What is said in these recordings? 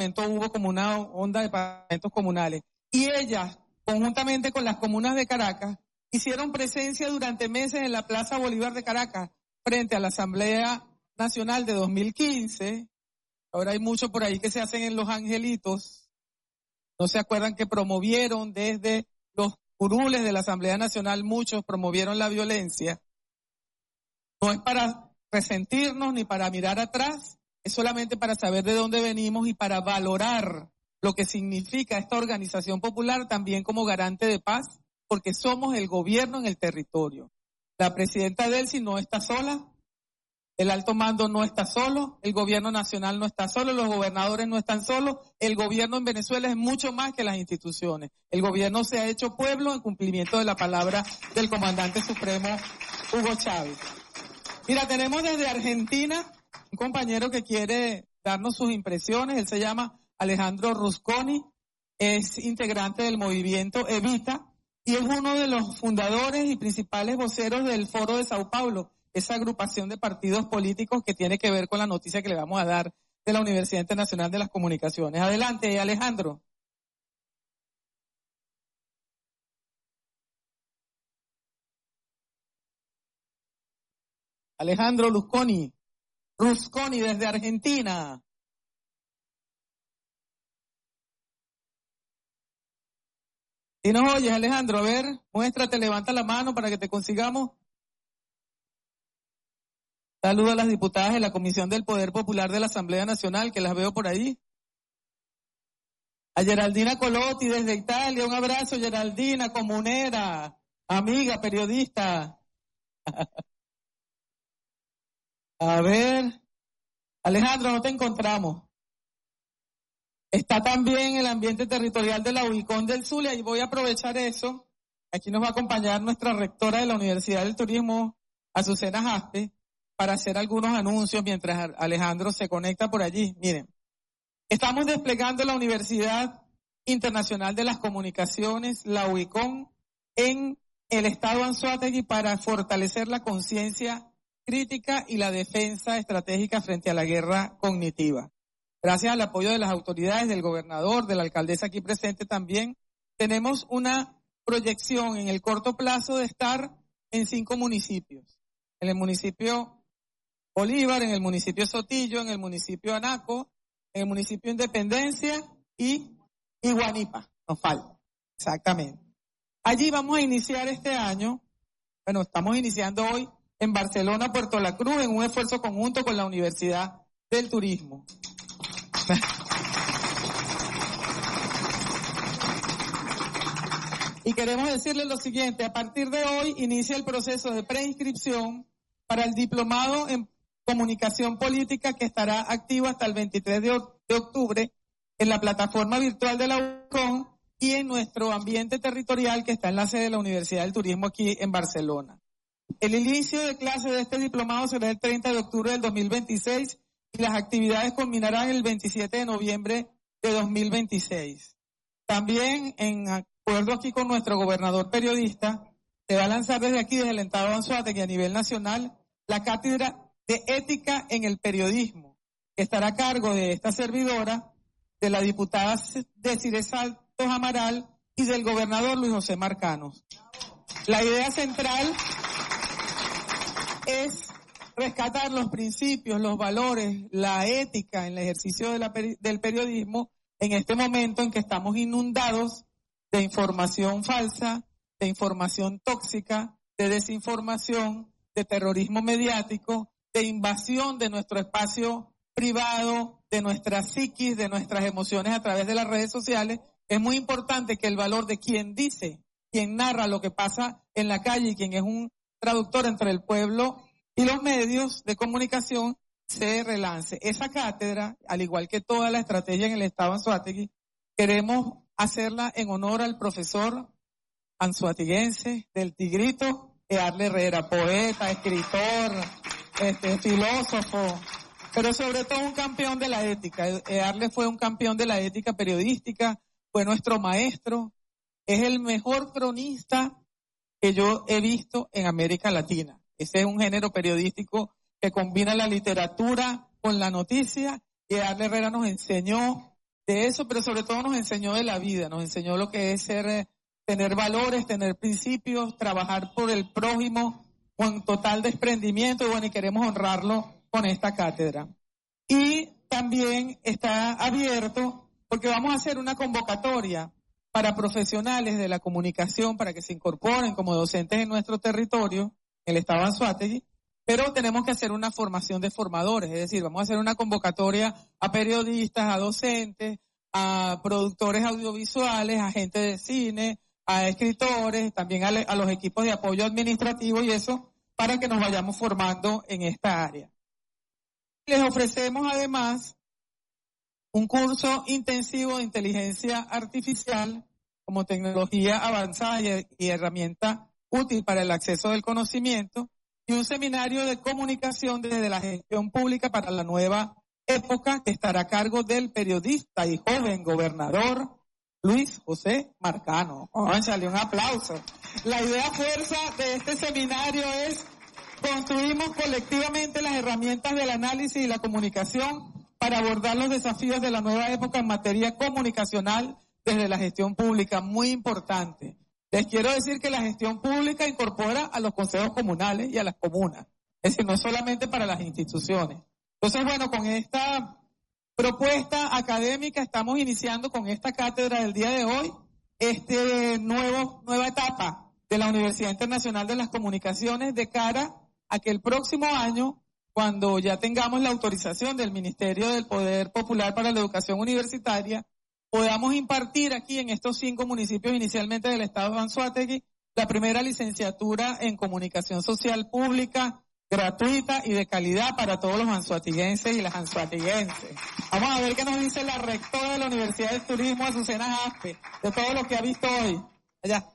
momento hubo como una onda de parlamentos comunales. Y ellas, conjuntamente con las comunas de Caracas, hicieron presencia durante meses en la Plaza Bolívar de Caracas, frente a la Asamblea Nacional de 2015. Ahora hay mucho por ahí que se hacen en Los Angelitos. ¿No se acuerdan que promovieron desde los curules de la Asamblea Nacional, muchos promovieron la violencia? No es para resentirnos ni para mirar atrás, es solamente para saber de dónde venimos y para valorar lo que significa esta organización popular también como garante de paz, porque somos el gobierno en el territorio. La presidenta Delcy no está sola, el alto mando no está solo, el gobierno nacional no está solo, los gobernadores no están solos, el gobierno en Venezuela es mucho más que las instituciones. El gobierno se ha hecho pueblo en cumplimiento de la palabra del comandante supremo Hugo Chávez. Mira, tenemos desde Argentina un compañero que quiere darnos sus impresiones. Él se llama Alejandro Rusconi, es integrante del movimiento Evita y es uno de los fundadores y principales voceros del Foro de Sao Paulo, esa agrupación de partidos políticos que tiene que ver con la noticia que le vamos a dar de la Universidad Internacional de las Comunicaciones. Adelante, Alejandro. Alejandro Rusconi desde Argentina. Si nos oyes, Alejandro, a ver, muéstrate, levanta la mano para que te consigamos. Saludo a las diputadas de la Comisión del Poder Popular de la Asamblea Nacional, que las veo por ahí. A Geraldina Colotti desde Italia, un abrazo, Geraldina, comunera, amiga, periodista. A ver, Alejandro, no te encontramos. Está también el ambiente territorial de la UICON del Zulia y voy a aprovechar eso. Aquí nos va a acompañar nuestra rectora de la Universidad del Turismo, Azucena Jaspe, para hacer algunos anuncios mientras Alejandro se conecta por allí. Miren, estamos desplegando la Universidad Internacional de las Comunicaciones, la UICON, en el estado Anzoátegui para fortalecer la conciencia crítica y la defensa estratégica frente a la guerra cognitiva. Gracias al apoyo de las autoridades, del gobernador, de la alcaldesa aquí presente también, tenemos una proyección en el corto plazo de estar en 5 municipios. En el municipio Bolívar, en el municipio Sotillo, en el municipio Anaco, en el municipio Independencia y Iguanipa. Nos falta. Exactamente. Allí vamos a iniciar este año, bueno, estamos iniciando hoy en Barcelona, Puerto La Cruz, en un esfuerzo conjunto con la Universidad del Turismo. Y queremos decirles lo siguiente, a partir de hoy inicia el proceso de preinscripción para el diplomado en comunicación política que estará activo hasta el 23 de octubre en la plataforma virtual de la UICON y en nuestro ambiente territorial que está en la sede de la Universidad del Turismo aquí en Barcelona. El inicio de clase de este diplomado será el 30 de octubre del 2026 y las actividades culminarán el 27 de noviembre de 2026. También, en acuerdo aquí con nuestro gobernador periodista, se va a lanzar desde aquí, desde el estado de Anzoátegui a nivel nacional, la cátedra de ética en el periodismo, que estará a cargo de esta servidora, de la diputada Desiree Santos Amaral y del gobernador Luis José Marcanos. La idea central es rescatar los principios, los valores, la ética en el ejercicio del periodismo en este momento en que estamos inundados de información falsa, de información tóxica, de desinformación, de terrorismo mediático, de invasión de nuestro espacio privado, de nuestra psiquis, de nuestras emociones a través de las redes sociales. Es muy importante que el valor de quien dice, quien narra lo que pasa en la calle y quien es un traductor entre el pueblo y los medios de comunicación se relance. Esa cátedra, al igual que toda la estrategia en el estado Anzoátegui, queremos hacerla en honor al profesor anzoatiguense del Tigrito, Earle Herrera, poeta, escritor, filósofo, pero sobre todo un campeón de la ética. Earle fue un campeón de la ética periodística, fue nuestro maestro, es el mejor cronista que yo he visto en América Latina. Ese es un género periodístico que combina la literatura con la noticia y Earle Herrera nos enseñó de eso, pero sobre todo nos enseñó de la vida, nos enseñó lo que es ser, tener valores, tener principios, trabajar por el prójimo con total desprendimiento, y bueno, y queremos honrarlo con esta cátedra. Y también está abierto, porque vamos a hacer una convocatoria para profesionales de la comunicación para que se incorporen como docentes en nuestro territorio, en el estado de Anzoátegui, pero tenemos que hacer una formación de formadores, es decir, vamos a hacer una convocatoria a periodistas, a docentes, a productores audiovisuales, a gente de cine, a escritores, también a los equipos de apoyo administrativo y eso, para que nos vayamos formando en esta área. Les ofrecemos además un curso intensivo de inteligencia artificial como tecnología avanzada y herramienta útil para el acceso del conocimiento, y un seminario de comunicación desde la gestión pública para la nueva época, que estará a cargo del periodista y joven gobernador Luis José Marcano. Ónchale, un aplauso. La idea fuerza de este seminario es: construimos colectivamente las herramientas del análisis y la comunicación para abordar los desafíos de la nueva época en materia comunicacional desde la gestión pública. Muy importante. Les quiero decir que la gestión pública incorpora a los consejos comunales y a las comunas. Es decir, no es solamente para las instituciones. Entonces, bueno, con esta propuesta académica estamos iniciando con esta cátedra del día de hoy, nueva etapa de la Universidad Internacional de las Comunicaciones, de cara a que el próximo año, cuando ya tengamos la autorización del Ministerio del Poder Popular para la Educación Universitaria, podamos impartir aquí en estos 5 municipios inicialmente del estado de Anzoátegui la primera licenciatura en Comunicación Social Pública, gratuita y de calidad para todos los anzoatiguenses y las anzoatiguenses. Vamos a ver qué nos dice la rectora de la Universidad de Turismo, Azucena Jaspe, de todo lo que ha visto hoy. Ya.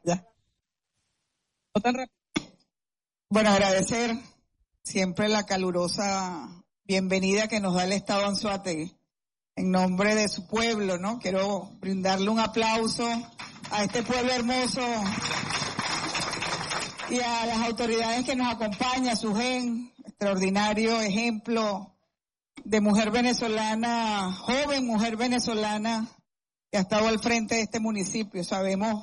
No tan rápido. Bueno, agradecer siempre la calurosa bienvenida que nos da el estado de Anzoátegui. En nombre de su pueblo, ¿no? Quiero brindarle un aplauso a este pueblo hermoso y a las autoridades que nos acompañan, su gen, extraordinario ejemplo de mujer venezolana, joven mujer venezolana que ha estado al frente de este municipio. Sabemos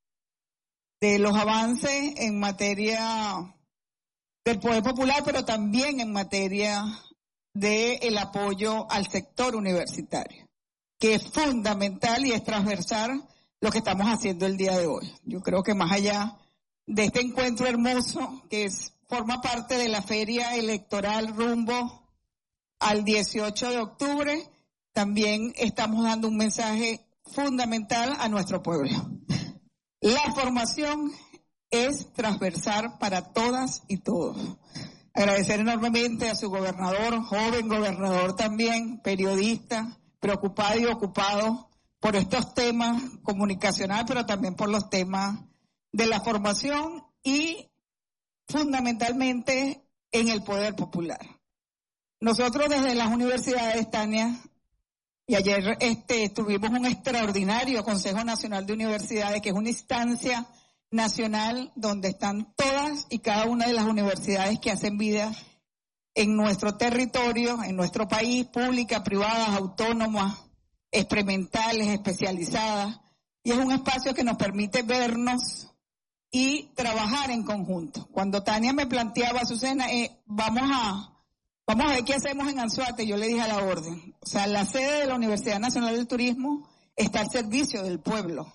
de los avances en materia del poder popular, pero también en materia del apoyo al sector universitario, que es fundamental y es transversal lo que estamos haciendo el día de hoy. Yo creo que más allá de este encuentro hermoso, que forma parte de la feria electoral rumbo al 18 de octubre, también estamos dando un mensaje fundamental a nuestro pueblo. La formación es transversal para todas y todos. Agradecer enormemente a su gobernador, joven gobernador también, periodista, preocupado y ocupado por estos temas comunicacionales, pero también por los temas de la formación y fundamentalmente en el poder popular. Nosotros desde las universidades, Tania, y ayer tuvimos un extraordinario Consejo Nacional de Universidades, que es una instancia nacional donde están todas y cada una de las universidades que hacen vida en nuestro territorio, en nuestro país, públicas, privadas, autónomas, experimentales, especializadas, y es un espacio que nos permite vernos y trabajar en conjunto. Cuando Tania me planteaba, Azucena, vamos a ver qué hacemos en Anzoátegui, yo le dije a la orden, o sea, la sede de la Universidad Nacional del Turismo está al servicio del pueblo.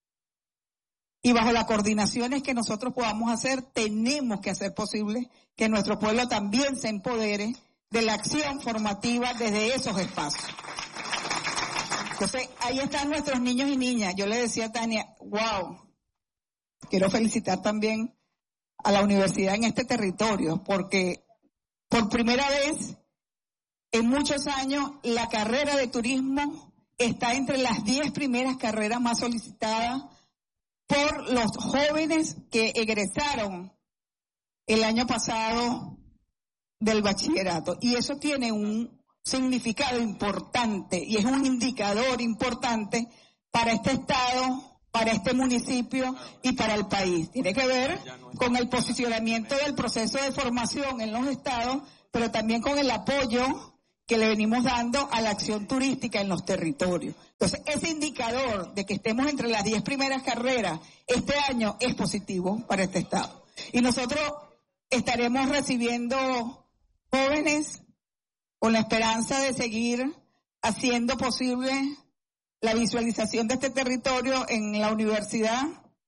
Y bajo las coordinaciones que nosotros podamos hacer, tenemos que hacer posible que nuestro pueblo también se empodere de la acción formativa desde esos espacios. Entonces, ahí están nuestros niños y niñas. Yo le decía a Tania, wow, quiero felicitar también a la universidad en este territorio, porque por primera vez en muchos años la carrera de turismo está entre las 10 primeras carreras más solicitadas por los jóvenes que egresaron el año pasado del bachillerato. Y eso tiene un significado importante y es un indicador importante para este estado, para este municipio y para el país. Tiene que ver con el posicionamiento del proceso de formación en los estados, pero también con el apoyo que le venimos dando a la acción turística en los territorios. Entonces, ese indicador de que estemos entre las 10 primeras carreras este año es positivo para este estado. Y nosotros estaremos recibiendo jóvenes con la esperanza de seguir haciendo posible la visualización de este territorio en la universidad.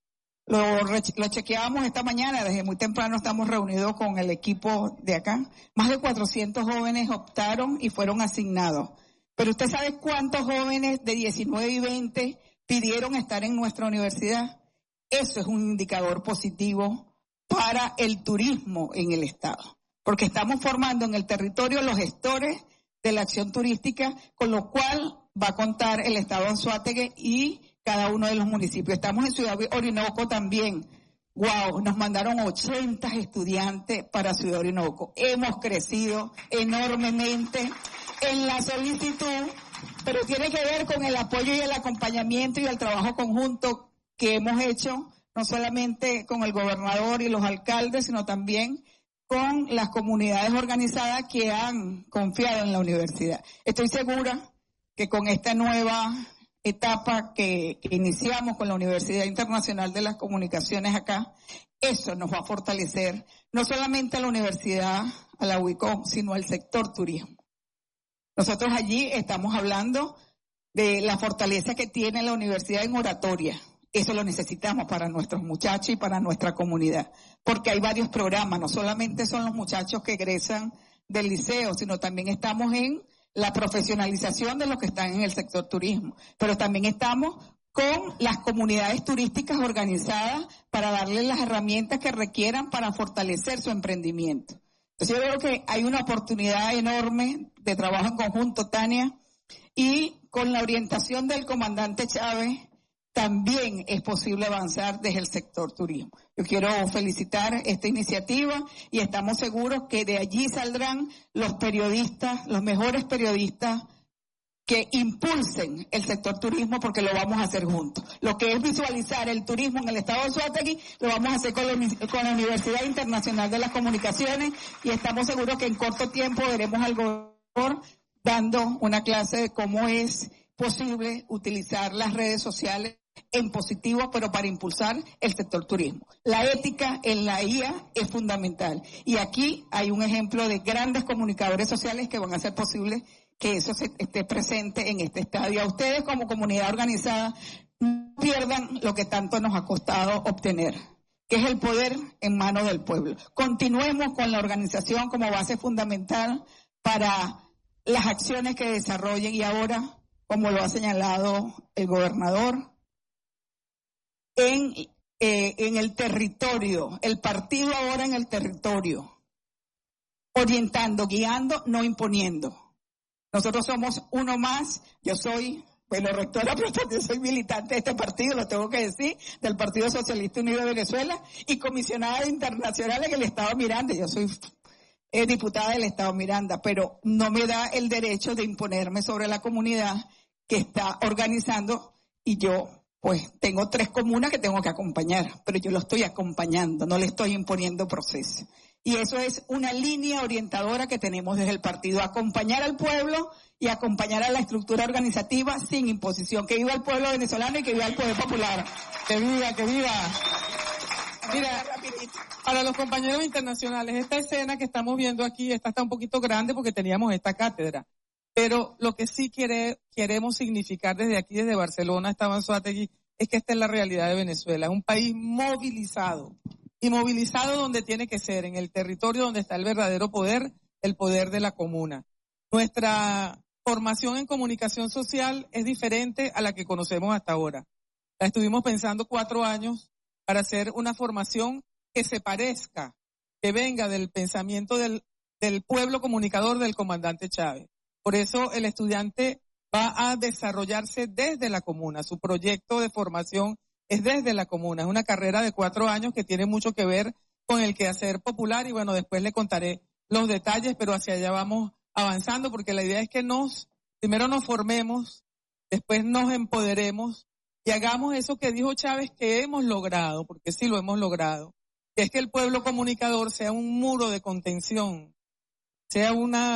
Lo chequeábamos esta mañana, desde muy temprano estamos reunidos con el equipo de acá. Más de 400 jóvenes optaron y fueron asignados. Pero usted sabe cuántos jóvenes de 19 y 20 pidieron estar en nuestra universidad. Eso es un indicador positivo para el turismo en el estado. Porque estamos formando en el territorio los gestores de la acción turística, con lo cual va a contar el estado de Anzoátegui y cada uno de los municipios. Estamos en Ciudad Orinoco también. Wow, nos mandaron 80 estudiantes para Ciudad Orinoco. Hemos crecido enormemente en la solicitud, pero tiene que ver con el apoyo y el acompañamiento y el trabajo conjunto que hemos hecho, no solamente con el gobernador y los alcaldes, sino también con las comunidades organizadas que han confiado en la universidad. Estoy segura que con esta nueva etapa que iniciamos con la Universidad Internacional de las Comunicaciones acá, eso nos va a fortalecer no solamente a la universidad, a la UICOM, sino al sector turismo. Nosotros allí estamos hablando de la fortaleza que tiene la universidad en oratoria. Eso lo necesitamos para nuestros muchachos y para nuestra comunidad, porque hay varios programas, no solamente son los muchachos que egresan del liceo, sino también estamos en la profesionalización de los que están en el sector turismo, pero también estamos con las comunidades turísticas organizadas para darles las herramientas que requieran para fortalecer su emprendimiento. Entonces yo creo que hay una oportunidad enorme de trabajo en conjunto, Tania, y con la orientación del comandante Chávez también es posible avanzar desde el sector turismo. Yo quiero felicitar esta iniciativa y estamos seguros que de allí saldrán los periodistas, los mejores periodistas que impulsen el sector turismo, porque lo vamos a hacer juntos. Lo que es visualizar el turismo en el estado de Anzoátegui, lo vamos a hacer con la Universidad Internacional de las Comunicaciones, y estamos seguros que en corto tiempo veremos al gobernador dando una clase de cómo es posible utilizar las redes sociales en positivo, pero para impulsar el sector turismo. La ética en la IA es fundamental. Y aquí hay un ejemplo de grandes comunicadores sociales que van a hacer posible que eso esté presente en este estadio. A ustedes como comunidad organizada, no pierdan lo que tanto nos ha costado obtener, que es el poder en manos del pueblo. Continuemos con la organización como base fundamental para las acciones que desarrollen, y ahora, como lo ha señalado el gobernador, en el territorio, el partido ahora en el territorio, orientando, guiando, no imponiendo. Nosotros somos uno más. Yo soy, rectora, pero también soy militante de este partido, lo tengo que decir, del Partido Socialista Unido de Venezuela, y comisionada internacional en el Estado Miranda. Yo soy diputada del Estado Miranda, pero no me da el derecho de imponerme sobre la comunidad que está organizando, y yo pues tengo 3 comunas que tengo que acompañar, pero yo lo estoy acompañando, no le estoy imponiendo proceso. Y eso es una línea orientadora que tenemos desde el partido: acompañar al pueblo y acompañar a la estructura organizativa sin imposición. Que viva el pueblo venezolano y que viva el poder popular. ¡Que viva, que viva! Mira, para los compañeros internacionales, esta escena que estamos viendo aquí, esta está un poquito grande porque teníamos esta cátedra. Pero lo que sí queremos significar desde aquí, desde Barcelona hasta Anzoátegui, es que esta es la realidad de Venezuela. Es un país movilizado, y movilizado donde tiene que ser, en el territorio donde está el verdadero poder, el poder de la comuna. Nuestra formación en comunicación social es diferente a la que conocemos hasta ahora. La estuvimos pensando 4 años para hacer una formación que se parezca, que venga del pensamiento del pueblo comunicador del comandante Chávez. Por eso el estudiante va a desarrollarse desde la comuna. Su proyecto de formación es desde la comuna. Es una carrera de 4 años que tiene mucho que ver con el quehacer popular, y bueno, después le contaré los detalles, pero hacia allá vamos avanzando, porque la idea es que primero nos formemos, después nos empoderemos y hagamos eso que dijo Chávez que hemos logrado, porque sí lo hemos logrado, que es que el pueblo comunicador sea un muro de contención, sea una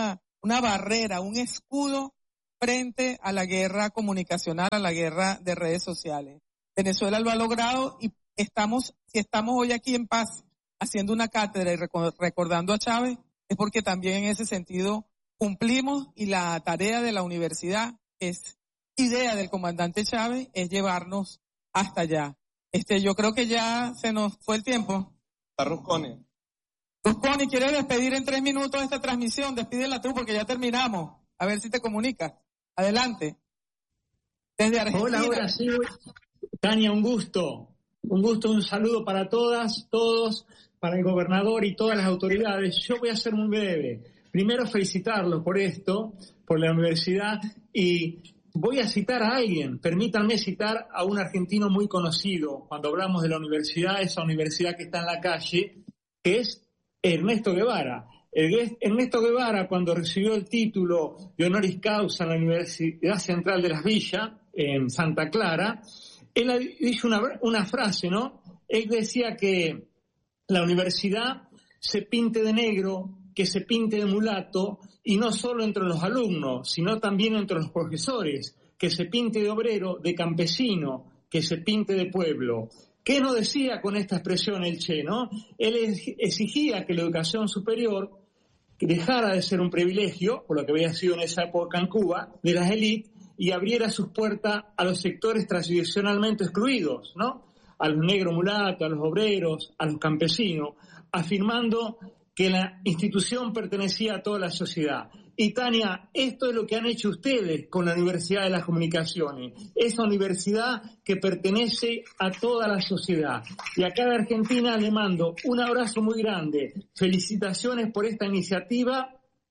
una barrera, un escudo frente a la guerra comunicacional, a la guerra de redes sociales. Venezuela lo ha logrado y si estamos hoy aquí en paz haciendo una cátedra y recordando a Chávez, es porque también en ese sentido cumplimos, y la tarea de la universidad, es idea del comandante Chávez, es llevarnos hasta allá. Yo creo que ya se nos fue el tiempo. Está Rusconi. Rusconi, ¿quieres despedir en 3 minutos esta transmisión? Despídela tú porque ya terminamos. A ver si te comunicas. Adelante. Desde Argentina. Hola, sí. Tania, un gusto, un saludo para todas, todos, para el gobernador y todas las autoridades. Yo voy a ser muy breve. Primero, felicitarlos por esto, por la universidad, y voy a citar a alguien. Permítanme citar a un argentino muy conocido cuando hablamos de la universidad, esa universidad que está en la calle, que es Ernesto Guevara. Ernesto Guevara, cuando recibió el título de honoris causa en la Universidad Central de Las Villas, en Santa Clara, él dijo una frase, ¿no? Él decía que la universidad se pinte de negro, que se pinte de mulato, y no solo entre los alumnos, sino también entre los profesores, que se pinte de obrero, de campesino, que se pinte de pueblo. ¿Qué nos decía con esta expresión el Che, no? Él exigía que la educación superior dejara de ser un privilegio, por lo que había sido en esa época en Cuba, de las élites, y abriera sus puertas a los sectores tradicionalmente excluidos, ¿no? A los negros mulatos, a los obreros, a los campesinos, afirmando que la institución pertenecía a toda la sociedad. Y Tania, esto es lo que han hecho ustedes con la Universidad de las Comunicaciones, esa universidad que pertenece a toda la sociedad. Y acá de Argentina le mando un abrazo muy grande, felicitaciones por esta iniciativa.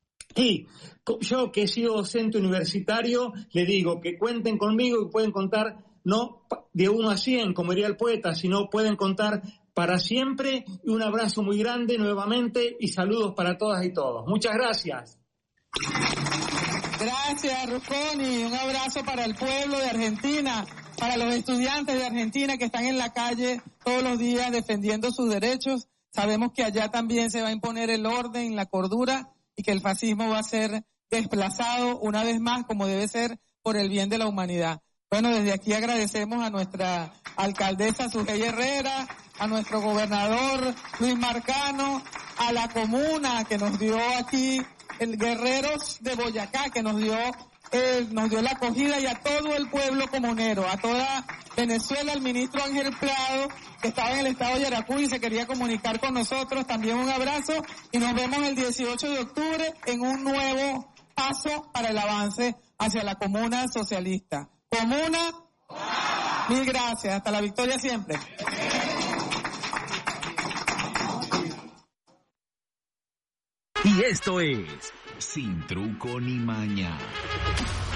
Y yo, que he sido docente universitario, le digo que cuenten conmigo y pueden contar no de 1 a 100, como diría el poeta, sino pueden contar para siempre. Y un abrazo muy grande nuevamente y saludos para todas y todos. Muchas gracias. Gracias, Rusconi. Un abrazo para el pueblo de Argentina, para los estudiantes de Argentina que están en la calle todos los días defendiendo sus derechos. Sabemos que allá también se va a imponer el orden, la cordura, y que el fascismo va a ser desplazado una vez más, como debe ser, por el bien de la humanidad. Bueno, desde aquí agradecemos a nuestra alcaldesa Sujei Herrera, a nuestro gobernador Luis Marcano, a la comuna que nos dio aquí, el Guerreros de Boyacá, que nos dio la acogida, y a todo el pueblo comunero, a toda Venezuela, al ministro Ángel Prado, que estaba en el estado de Yaracuy y se quería comunicar con nosotros. También un abrazo, y nos vemos el 18 de octubre en un nuevo paso para el avance hacia la comuna socialista. Comuna, mil gracias, hasta la victoria siempre. Y esto es Sin Truco ni Maña.